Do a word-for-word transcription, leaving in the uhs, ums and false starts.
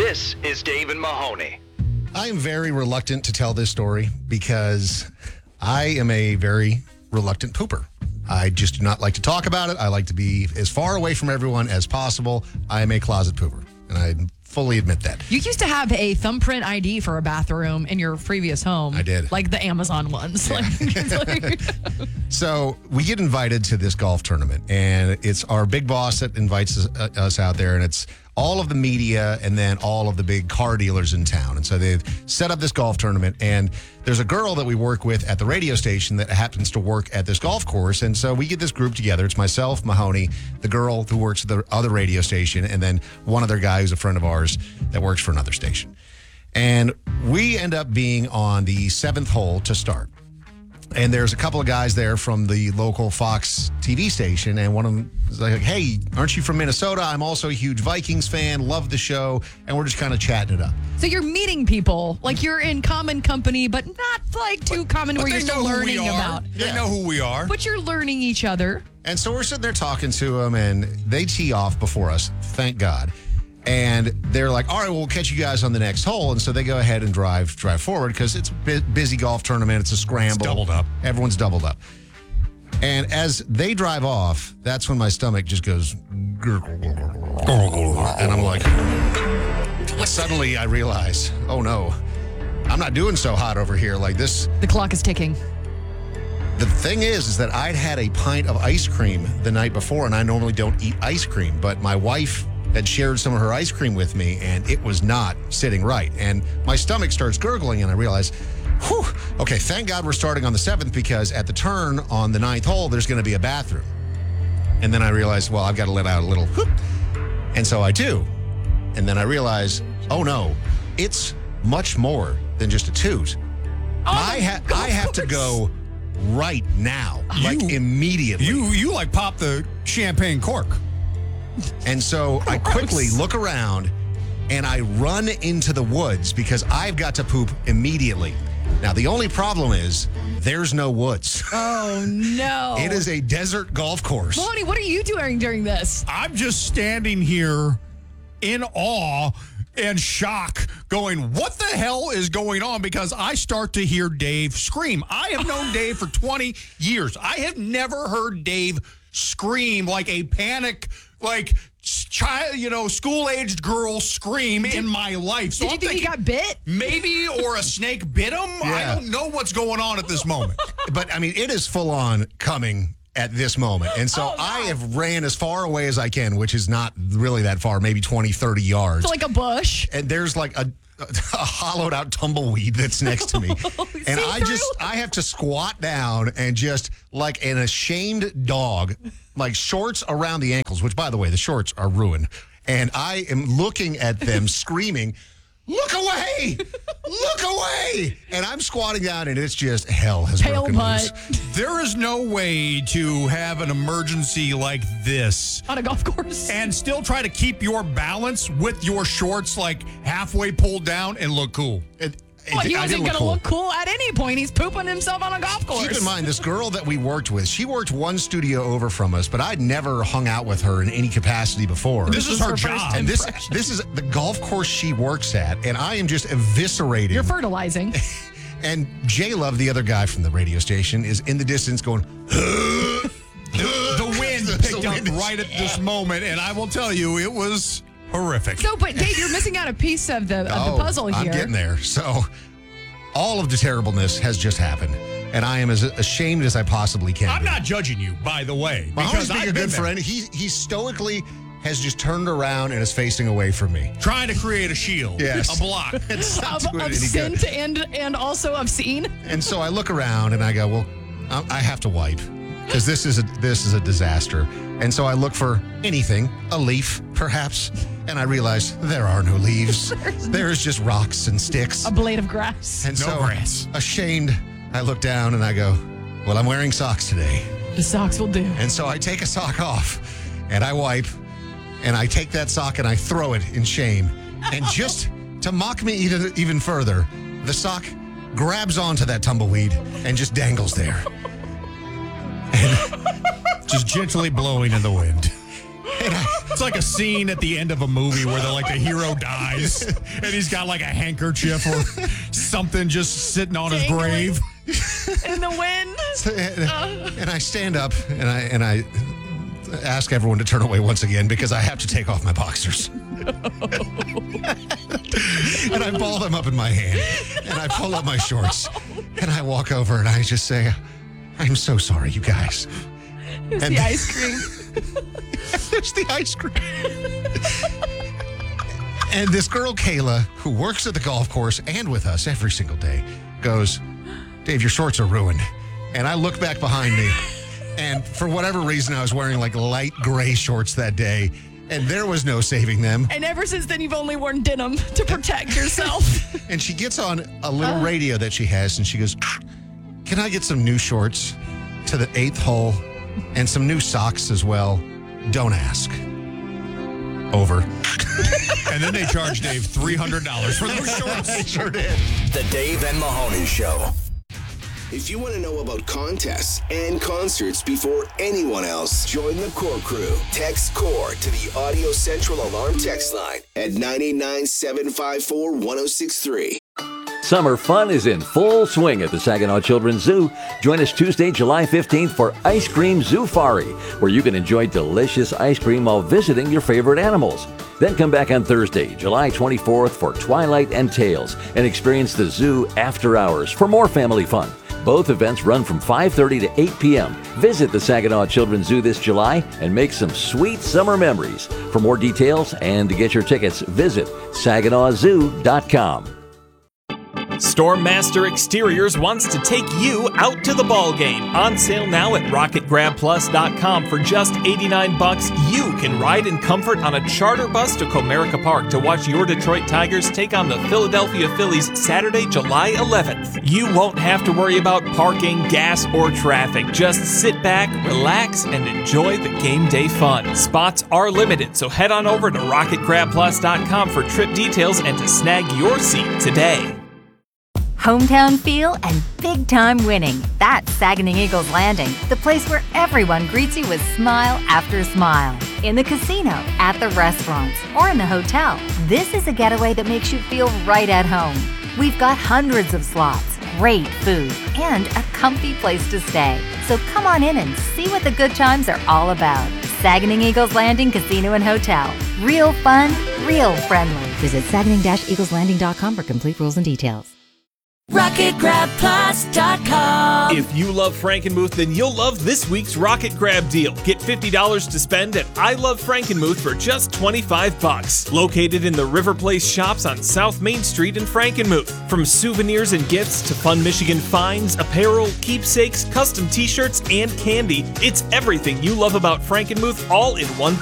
This is Dave and Mahoney. I am very reluctant to tell this story because I am a very reluctant pooper. I just do not like to talk about it. I like to be as far away from everyone as possible. I am a closet pooper, and I fully admit that. You used to have a thumbprint I D for a bathroom in your previous home. I did. Like the Amazon ones. Yeah. Like, like, So we get invited to this golf tournament, and it's our big boss that invites us, uh, us out there, and it's all of the media and then all of the big car dealers in town. And so they've set up this golf tournament, and there's a girl that we work with at the radio station that happens to work at this golf course. And so we get this group together. It's myself, Mahoney, the girl who works at the other radio station, and then one other guy who's a friend of ours that works for another station. And we end up being on the seventh hole to start. And there's a couple of guys there from the local Fox T V station, and one of them is like, hey, aren't you from Minnesota? I'm also a huge Vikings fan, love the show, and we're just kind of chatting it up. so you're meeting people, like you're in common company, but not like too common But where they you're still know who learning we are. about. They Yeah. know who we are. But you're learning each other. And so we're sitting there talking to them, and they tee off before us, thank God. And they're like, all right, well, we'll catch you guys on the next hole. And so they go ahead and drive drive forward because it's a bu- busy golf tournament. It's a scramble. It's doubled up. Everyone's doubled up. And as they drive off, that's when my stomach just goes, gurgle. And I'm like, suddenly I realize, oh no, I'm not doing so hot over here like this. The clock is ticking. The thing is, is that I'd had a pint of ice cream the night before, and I normally don't eat ice cream, but my wife had shared some of her ice cream with me, and it was not sitting right. And my stomach starts gurgling, and I realize, whew, okay, thank God we're starting on the seventh, because at the turn on the ninth hole, there's going to be a bathroom. And then I realized, well, I've got to let out a little whoop. And so I do. And then I realize, oh no, it's much more than just a toot. Oh, I, ha- I have to go right now, like You- immediately. You you like pop the champagne cork. And so I quickly look around and I run into the woods because I've got to poop immediately. Now, the only problem is there's no woods. Oh, no. It is a desert golf course. Mahoney, what are you doing during this? I'm just standing here in awe and shock going, what the hell is going on? Because I start to hear Dave scream. I have known Dave for twenty years. I have never heard Dave scream like a panic, like child, you know, school-aged girl scream in my life. So Did you I'm think he thinking got bit? maybe or a snake bit him? I Yeah. don't know what's going on at this moment. But I mean, it is full on coming at this moment. And so Oh, no. I have ran as far away as I can, which is not really that far, maybe twenty, thirty yards. It's like a bush. And there's like a, a, hollowed out tumbleweed that's next to me. And I just, I have to squat down and just like an ashamed dog, like shorts around the ankles, which by the way, the shorts are ruined. And I am looking at them screaming, look away, look away. And I'm squatting down and it's just hell has Pale broken butt loose. There is no way to have an emergency like this on a golf course. and still try to keep your balance with your shorts like halfway pulled down and look cool. It, Well, it- he I wasn't didn't going to look cool at any point. He's pooping himself on a golf course. Keep in mind, this girl that we worked with, she worked one studio over from us, but I'd never hung out with her in any capacity before. This is her first job. And this this is the golf course she works at, and I am just eviscerating. You're fertilizing. And Jay Love, the other guy from the radio station, is in the distance going, The wind The picked up wind is- right at this moment, and I will tell you, it was horrific. So, but Dave, you're missing out a piece of the, of oh, the puzzle here. I'm getting there. So all of the terribleness has just happened, and I am as ashamed as I possibly can. I'm be. not judging you, by the way, Mahoney's because being I've a been good there. friend. He, he stoically has just turned around and is facing away from me. Trying to create a shield, Yes. a block. It's not Of, doing of any good. scent and, and also obscene. And so I look around and I go, well, I I have to wipe because this is a this is a disaster. And so I look for anything, a leaf perhaps, and I realize there are no leaves. There's just rocks and sticks. A blade of grass. And No so grass. ashamed, I look down and I go, well, I'm wearing socks today. The socks will do. And so I take a sock off and I wipe and I take that sock and I throw it in shame. And just to mock me even, even further, the sock grabs onto that tumbleweed and just dangles there. Just gently blowing in the wind. It's like a scene at the end of a movie where the like the hero dies and he's got like a handkerchief or something just sitting on his Dangling. grave. In the wind. and, and I stand up and I and I ask everyone to turn away once again because I have to take off my boxers. And I ball them up in my hand and I pull up my shorts and I walk over and I just say, I'm so sorry, you guys. Here's And- the ice cream. There's the ice cream. And this girl, Kayla, who works at the golf course and with us every single day, goes, Dave, your shorts are ruined. And I look back behind me, and for whatever reason, I was wearing like light gray shorts that day, and there was no saving them. And ever since then, you've only worn denim to protect yourself. And she gets on a little radio that she has, and she goes, can I get some new shorts to the eighth hole and some new socks as well? Don't ask. Over. And then they charged Dave three hundred dollars for those shorts. I sure did. The Dave and Mahoney Show. If you want to know about contests and concerts before anyone else, join the Core Crew. Text CORE to the Audio Central Alarm text line at nine eight nine, seven five four, one oh six three. Summer fun is in full swing at the Saginaw Children's Zoo. Join us Tuesday, July fifteenth for Ice Cream Zoofari, where you can enjoy delicious ice cream while visiting your favorite animals. Then come back on Thursday, July twenty-fourth for Twilight and Tales and experience the zoo after hours for more family fun. Both events run from five thirty to eight p.m. Visit the Saginaw Children's Zoo this July and make some sweet summer memories. For more details and to get your tickets, visit saginaw zoo dot com. Stormmaster Exteriors wants to take you out to the ball game. On sale now at rocket grab plus dot com for just eighty-nine bucks. You can ride in comfort on a charter bus to Comerica Park to watch your Detroit Tigers take on the Philadelphia Phillies Saturday, July eleventh. You won't have to worry about parking, gas, or traffic. Just sit back, relax, and enjoy the game day fun. Spots are limited, so head on over to rocket grab plus dot com for trip details and to snag your seat today. Hometown feel and big-time winning. That's Saginaw Eagles Landing, the place where everyone greets you with smile after smile. In the casino, at the restaurants, or in the hotel, this is a getaway that makes you feel right at home. We've got hundreds of slots, great food, and a comfy place to stay. So come on in and see what the good times are all about. Saginaw Eagles Landing Casino and Hotel. Real fun, real friendly. Visit saginaw eagles landing dot com for complete rules and details. rocket grab plus dot com. If you love Frankenmuth, then you'll love this week's Rocket Grab deal. Get fifty dollars to spend at I Love Frankenmuth for just twenty-five bucks. Located in the River Place shops on South Main Street in Frankenmuth. From souvenirs and gifts to fun Michigan finds, apparel, keepsakes, custom t-shirts, and candy, it's everything you love about Frankenmuth all in one